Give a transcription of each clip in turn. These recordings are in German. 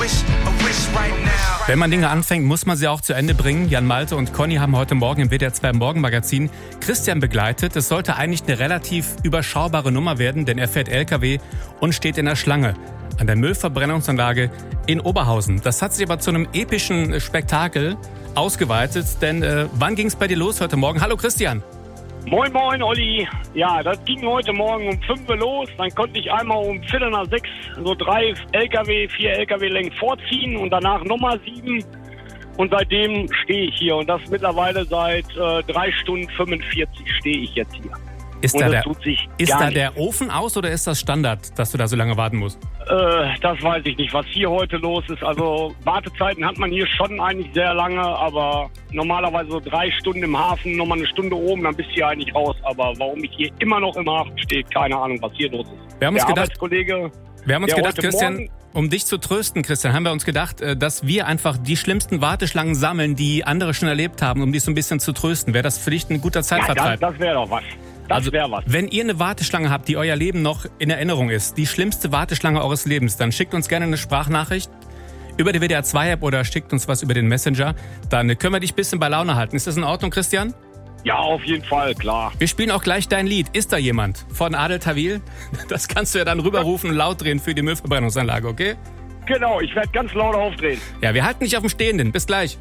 Wenn man Dinge anfängt, muss man sie auch zu Ende bringen. Jan Malte und Conny haben heute Morgen im WDR 2 Morgenmagazin Christian begleitet. Es sollte eigentlich eine relativ überschaubare Nummer werden, denn er fährt LKW und steht in der Schlange an der Müllverbrennungsanlage in Oberhausen. Das hat sich aber zu einem epischen Spektakel ausgeweitet, denn wann ging es bei dir los heute Morgen? Hallo Christian. Moin, moin, Olli. Ja, das ging heute Morgen um 5 Uhr los. Dann konnte ich einmal um 5:45 so 4 LKW-Längen vorziehen und danach nochmal 7. Und seitdem stehe ich hier. Und das mittlerweile seit 3 Stunden 45 stehe ich jetzt hier. Ist da der Ofen aus oder ist das Standard, dass du da so lange warten musst? Das weiß ich nicht, was hier heute los ist. Also Wartezeiten hat man hier schon eigentlich sehr lange, aber normalerweise so 3 Stunden im Hafen, nochmal eine Stunde oben, dann bist du hier eigentlich raus. Aber warum ich hier immer noch im Hafen stehe, keine Ahnung, was hier los ist. Wir haben uns gedacht, Christian, um dich zu trösten, Christian, haben wir uns gedacht, dass wir einfach die schlimmsten Warteschlangen sammeln, die andere schon erlebt haben, um dich so ein bisschen zu trösten. Wäre das für dich ein guter Zeitvertreib? Ja, das wäre doch was. Wenn ihr eine Warteschlange habt, die euer Leben noch in Erinnerung ist, die schlimmste Warteschlange eures Lebens, dann schickt uns gerne eine Sprachnachricht über die WDR 2 App oder schickt uns was über den Messenger. Dann können wir dich ein bisschen bei Laune halten. Ist das in Ordnung, Christian? Ja, auf jeden Fall, klar. Wir spielen auch gleich dein Lied. Ist da jemand? Von Adel Tawil? Das kannst du ja dann rüberrufen und laut drehen für die Müllverbrennungsanlage, okay? Genau, ich werde ganz laut aufdrehen. Ja, wir halten dich auf dem Stehenden. Bis gleich.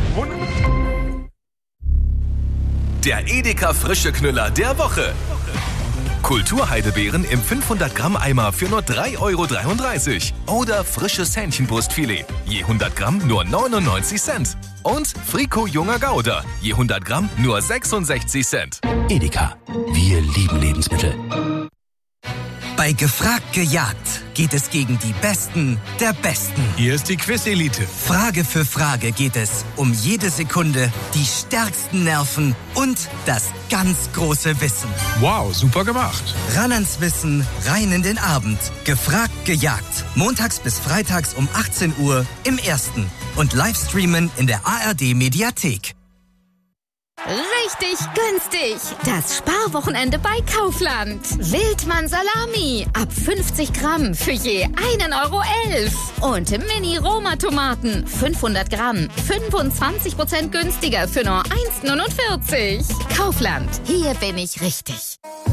Der Edeka Frische Knüller der Woche. Kulturheidebeeren im 500 Gramm Eimer für nur 3,33 € oder frisches Hähnchenbrustfilet, je 100 Gramm nur 99 Cent. Und Frico junger Gouda, je 100 Gramm nur 66 Cent. Edeka, wir lieben Lebensmittel. Bei Gefragt gejagt geht es gegen die Besten der Besten. Hier ist die Quiz-Elite. Frage für Frage geht es um jede Sekunde, die stärksten Nerven und das ganz große Wissen. Wow, super gemacht. Ran ans Wissen, rein in den Abend. Gefragt gejagt. Montags bis freitags um 18 Uhr im Ersten. Und Livestreamen in der ARD-Mediathek. Richtig günstig. Das Sparwochenende bei Kaufland. Wildmann Salami ab 50 Gramm für je 1,11 € Und Mini-Roma-Tomaten 500 Gramm 25% günstiger für nur 1,49 €. Kaufland, hier bin ich richtig.